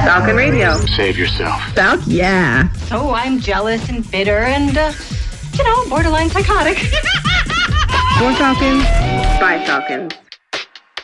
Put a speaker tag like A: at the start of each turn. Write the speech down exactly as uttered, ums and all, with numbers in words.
A: Falcon Radio.
B: Save yourself.
A: Falc, yeah.
C: So I'm jealous and bitter and, uh, you know, borderline psychotic.
A: For Falcons, by Falcons.